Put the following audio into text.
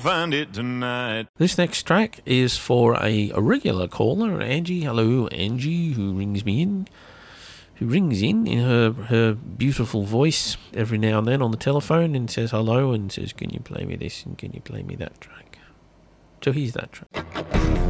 find it tonight. This next track is for a regular caller, Angie. Hello, Angie, who rings in her beautiful voice every now and then on the telephone and says hello and says, can you play me this and can you play me that track? So here's that track.